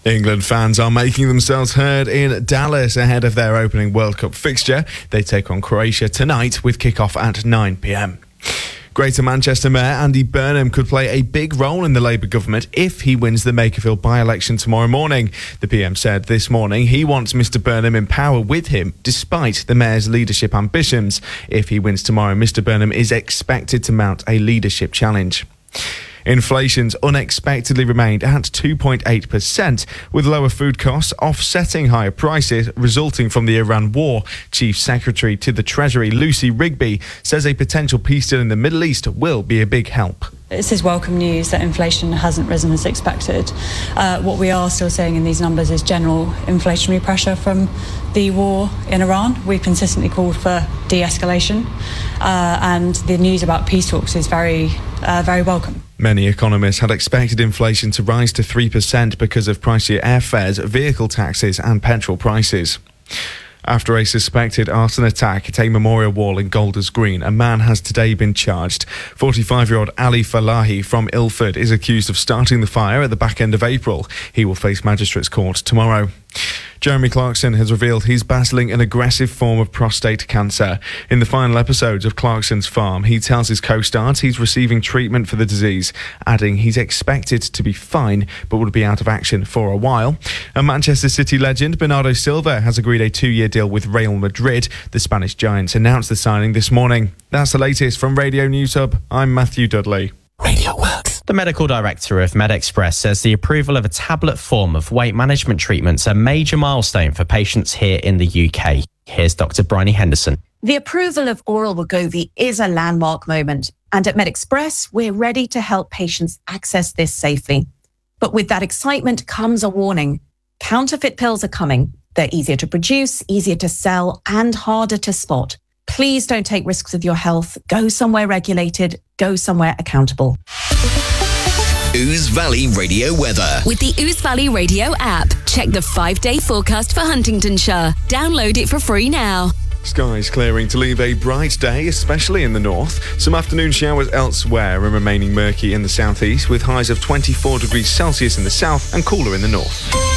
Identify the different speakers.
Speaker 1: England fans are making themselves heard in Dallas ahead of their opening World Cup fixture. They take on Croatia tonight with kick-off at 9 p.m. Greater Manchester Mayor Andy Burnham could play a big role in the Labour government if he wins the Makerfield by-election tomorrow morning. The PM said this morning he wants Mr Burnham in power with him, despite the Mayor's leadership ambitions. If he wins tomorrow, Mr Burnham is expected to mount a leadership challenge. Inflation's unexpectedly remained at 2.8%, with lower food costs offsetting higher prices resulting from the Iran war. Chief Secretary to the Treasury, Lucy Rigby, says a potential peace deal in the Middle East will be a big help.
Speaker 2: This is welcome news that inflation hasn't risen as expected. What we are still seeing in these numbers is general inflationary pressure from the war in Iran. We've consistently called for de-escalation, and the news about peace talks is very welcome.
Speaker 1: Many economists had expected inflation to rise to 3% because of pricier airfares, vehicle taxes and petrol prices. After a suspected arson attack at a memorial wall in Golders Green, a man has today been charged. 45-year-old Ali Falahi from Ilford is accused of starting the fire at the back end of April. He will face magistrates' court tomorrow. Jeremy Clarkson has revealed he's battling an aggressive form of prostate cancer. In the final episodes of Clarkson's Farm, he tells his co-stars he's receiving treatment for the disease, adding he's expected to be fine but will be out of action for a while. And Manchester City legend Bernardo Silva has agreed a 2-year deal with Real Madrid. The Spanish Giants announced the signing this morning. That's the latest from Radio News Hub. I'm Matthew Dudley.
Speaker 3: Radio Works. The medical director of MedExpress says the approval of a tablet form of weight management treatment's a major milestone for patients here in the UK. Here's Dr. Bryony Henderson.
Speaker 4: The approval of oral Wegovy is a landmark moment, and at MedExpress, we're ready to help patients access this safely. But with that excitement comes a warning. Counterfeit pills are coming. They're easier to produce, easier to sell, and harder to spot. Please don't take risks with your health. Go somewhere regulated. Go somewhere accountable.
Speaker 5: Ouse Valley Radio weather.
Speaker 6: With the Ouse Valley Radio app, check the 5-day forecast for Huntingdonshire. Download it for free now.
Speaker 1: Skies clearing to leave a bright day, especially in the north. Some afternoon showers elsewhere and remaining murky in the southeast, with highs of 24 degrees Celsius in the south and cooler in the north.